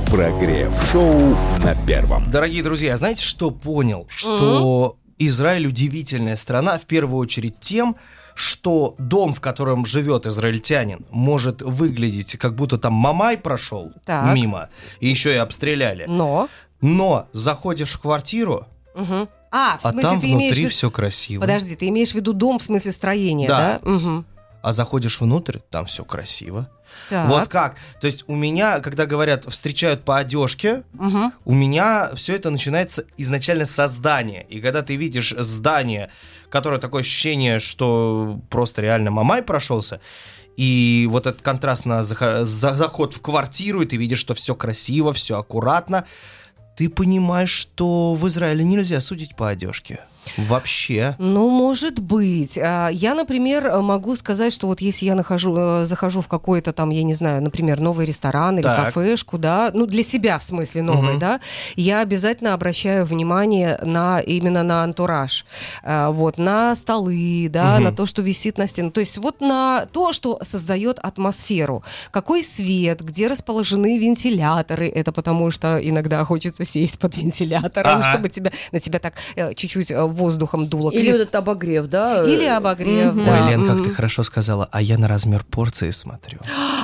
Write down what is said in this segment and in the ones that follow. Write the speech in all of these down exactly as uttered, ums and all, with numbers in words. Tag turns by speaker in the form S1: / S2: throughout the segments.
S1: Прогрев-шоу на Первом.
S2: Дорогие друзья, знаете, что понял? Что mm-hmm. Израиль удивительная страна, в первую очередь тем, что дом, в котором живет израильтянин, может выглядеть, как будто там Мамай прошел так. мимо, и еще и обстреляли.
S3: Но?
S2: Но заходишь в квартиру,
S3: угу. а, в смысле,
S2: а там
S3: ты
S2: внутри
S3: имеешь...
S2: все красиво.
S3: Подожди, ты имеешь в виду дом в смысле строения,
S2: да?
S3: да? Угу.
S2: А заходишь внутрь, там все красиво.
S3: Так.
S2: Вот как. То есть у меня, когда говорят, встречают по одежке,
S3: угу.
S2: у меня все это начинается изначально со здания. И когда ты видишь здание, которое такое ощущение, что просто реально Мамай прошелся, и вот этот контраст на заход в квартиру, и ты видишь, что все красиво, все аккуратно, ты понимаешь, что в Израиле нельзя судить по одежке. Вообще.
S3: Ну, может быть. Я, например, могу сказать, что вот если я нахожу, захожу в какой-то там, я не знаю, например, новый ресторан или так. кафешку, да, ну, для себя, в смысле, новый, угу. да, я обязательно обращаю внимание на, именно на антураж, вот, на столы, да, угу. на то, что висит на стене, то есть вот на то, что создает атмосферу. Какой свет, где расположены вентиляторы, это потому что иногда хочется сесть под вентилятором, ага. чтобы тебя, на тебя так чуть-чуть воздухом дуло.
S4: Или вот этот обогрев, да?
S3: Или обогрев,
S4: mm-hmm.
S3: да.
S2: Ой, Лен, как ты хорошо сказала, а я на размер порции смотрю.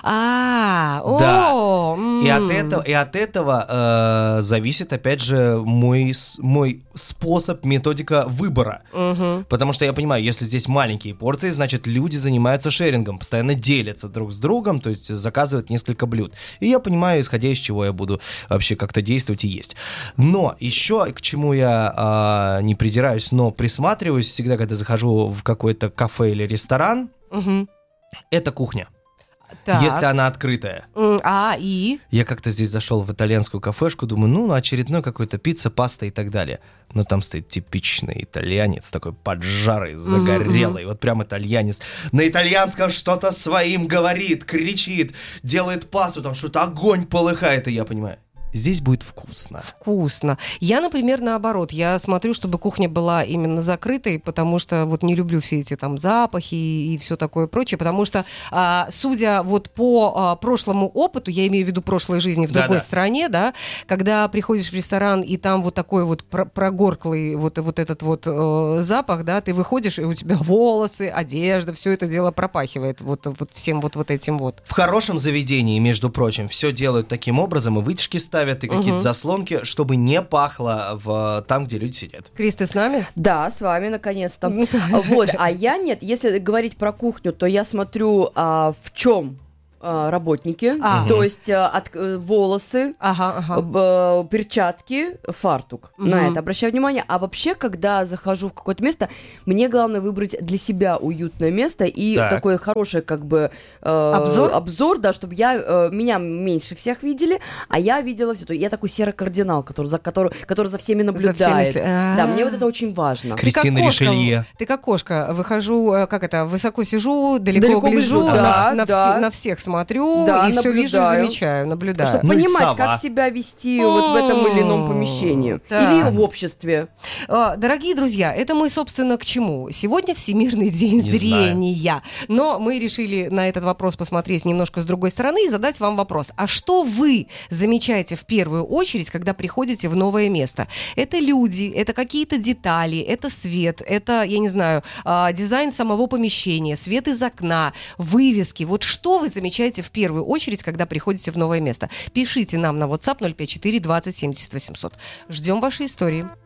S3: А,
S2: да.
S3: О,
S2: и от этого, и от этого э, зависит, опять же, мой, мой способ, методика выбора.
S3: угу.
S2: Потому что я понимаю, если здесь маленькие порции, значит, люди занимаются шерингом, постоянно делятся друг с другом, то есть заказывают несколько блюд. И я понимаю, исходя из чего я буду вообще как-то действовать и есть. Но еще к чему я э, не придираюсь, но присматриваюсь всегда, когда захожу в какой-то кафе или ресторан,
S3: угу.
S2: это кухня.
S3: Так.
S2: Если она открытая.
S3: А, и?
S2: Я как-то здесь зашел в итальянскую кафешку, думаю, ну, очередной какой-то пицца, паста и так далее. Но там стоит типичный итальянец, такой поджарый, загорелый, mm-hmm. вот прям итальянец. На итальянском что-то своим говорит, кричит, делает пасту, там что-то огонь полыхает, и я понимаю, здесь будет вкусно.
S3: Вкусно. Я, например, наоборот, я смотрю, чтобы кухня была именно закрытой, потому что вот не люблю все эти там запахи и все такое прочее, потому что, а, судя вот по а, прошлому опыту, я имею в виду прошлой жизни в
S2: да,
S3: другой
S2: да.
S3: стране, да, когда приходишь в ресторан и там вот такой вот прогорклый вот, вот этот вот э, запах, да, ты выходишь, и у тебя волосы, одежда, все это дело пропахивает вот, вот всем вот, вот этим вот.
S2: В хорошем заведении, между прочим, все делают таким образом, и вытяжки ставят, и какие-то угу. заслонки, чтобы не пахло в, там, где люди сидят.
S3: Крис, ты с нами?
S4: Да, с вами, наконец-то. Вот, а я нет. Если говорить про кухню, то я смотрю, а, в чем работники, а. то есть от, волосы,
S3: ага, ага.
S4: б, перчатки, фартук. Угу. На это обращаю внимание. А вообще, когда захожу в какое-то место, мне главное выбрать для себя уютное место и так. такое хорошее как бы э,
S3: обзор,
S4: обзор, да, чтобы я э, меня меньше всех видели, а я видела все. Я такой серый кардинал, который за который, который за всеми наблюдает. За всеми... Да, мне вот это очень важно.
S2: Кристина Ришелье.
S3: Ты как кошка. Выхожу, как это, высоко сижу, далеко,
S4: далеко
S3: гляжу,
S4: гляжу,
S3: на,
S4: да,
S3: на,
S4: да.
S3: Все, на всех смотрю,
S4: да,
S3: и все
S4: наблюдаю.
S3: вижу и замечаю, наблюдаю.
S4: Чтобы
S2: ну
S4: понимать, как себя вести вот в этом или ином помещении.
S3: Да.
S4: Или в обществе.
S3: Дорогие друзья, это мы, собственно, к чему? Сегодня Всемирный день
S2: Не
S3: зрения.
S2: знаю.
S3: Но мы решили на этот вопрос посмотреть немножко с другой стороны и задать вам вопрос. А что вы замечаете в первую очередь, когда приходите в новое место? Это люди, это какие-то детали, это свет, это, я не знаю, дизайн самого помещения, свет из окна, вывески. Вот что вы замечаете в первую очередь, когда приходите в новое место? Пишите нам на WhatsApp ноль пять четыре двадцать семьдесят восемьсот. Ждем вашей истории.